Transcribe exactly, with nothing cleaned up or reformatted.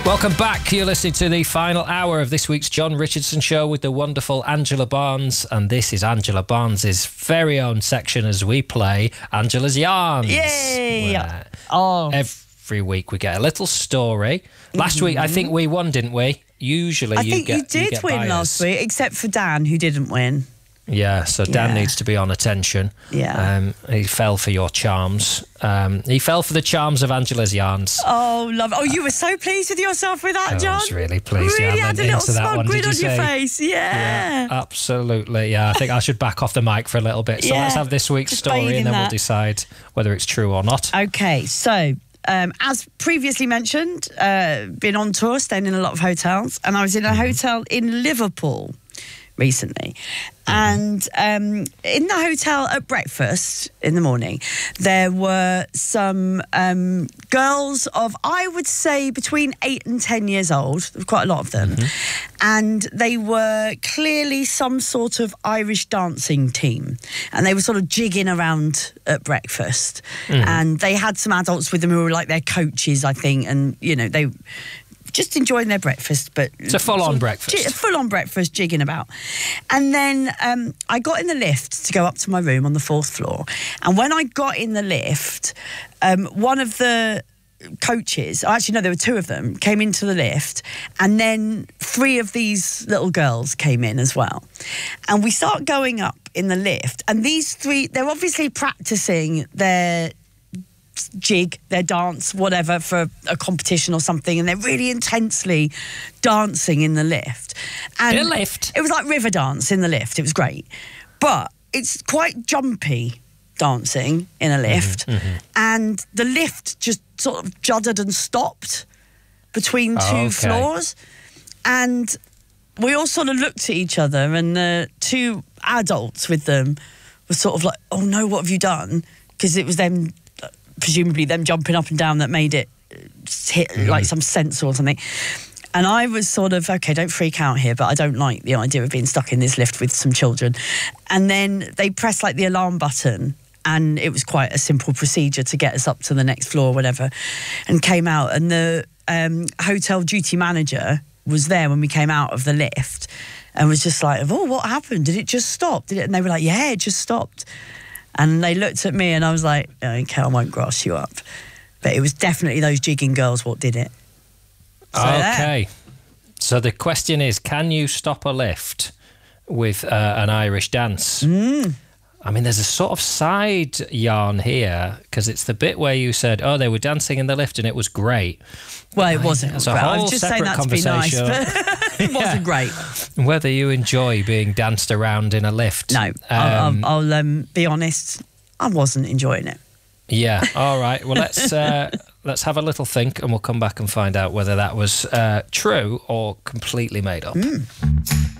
Welcome back. You're listening to the final hour of this week's John Richardson Show with the wonderful Angela Barnes. And this is Angela Barnes's very own section as we play Angela's Yarns. Yay! Oh. Every week we get a little story. Last mm-hmm. week, I think we won, didn't we? Usually I you think get you did you get win bias. last week, except for Dan, who didn't win. Yeah, so Dan Yeah. needs to be on attention. Yeah. Um, he fell for your charms. Um, he fell for the charms of Angela's Yarns. Oh, love. Oh, you were so pleased with yourself with that, I John. was really pleased. Really yeah, I had a went little into that smug one, grin did on you your say? face. Yeah. Yeah, absolutely. Yeah, I think I should back off the mic for a little bit. So Yeah, let's have this week's just story bathe in and then we'll that. decide whether it's true or not. Okay, so um, as previously mentioned, uh, been on tour, staying in a lot of hotels, and I was in a Mm-hmm. hotel in Liverpool recently. And um, in the hotel at breakfast in the morning, there were some um, girls of, I would say, between eight and ten years old. There were quite a lot of them. Mm-hmm. And they were clearly some sort of Irish dancing team. And they were sort of jigging around at breakfast. Mm. And they had some adults with them who were like their coaches, I think. And, you know, they... just enjoying their breakfast, but it's a full-on sort of breakfast. J- full-on breakfast, jigging about. And then um, I got in the lift to go up to my room on the fourth floor. And when I got in the lift, um, one of the coaches, actually no, there were two of them, came into the lift, and then three of these little girls came in as well. And we start going up in the lift, and these three, they're obviously practicing their jig, their dance, whatever, for a competition or something, and they're really intensely dancing in the lift. And in a lift? It was like river dance in the lift. It was great. But it's quite jumpy dancing in a lift. Mm-hmm, mm-hmm. And the lift just sort of juddered and stopped between two oh, okay. floors. And we all sort of looked at each other, and the two adults with them were sort of like, oh no, what have you done? Because it was them... presumably them jumping up and down that made it hit mm. like some sensor or something. And I was sort of, okay, don't freak out here, but I don't like the idea of being stuck in this lift with some children. And then they pressed like the alarm button, and it was quite a simple procedure to get us up to the next floor or whatever, and came out. And the um, hotel duty manager was there when we came out of the lift and was just like, oh, what happened? Did it just stop? Did it? And they were like, yeah, it just stopped. And they looked at me and I was like, okay, I won't grass you up. But it was definitely those jigging girls what did it. So okay. There. So the question is, can you stop a lift with uh, an Irish dance? Mm. I mean, there's a sort of side yarn here, because it's the bit where you said, oh, they were dancing in the lift and it was great. Well, it wasn't. It's a great. whole I was just saying separate that to be nice, conversation. but it wasn't great. Whether you enjoy being danced around in a lift. No, um, I'll, I'll, I'll um, be honest, I wasn't enjoying it. Yeah, all right. Well, let's uh, let's have a little think, and we'll come back and find out whether that was uh, true or completely made up. Mm.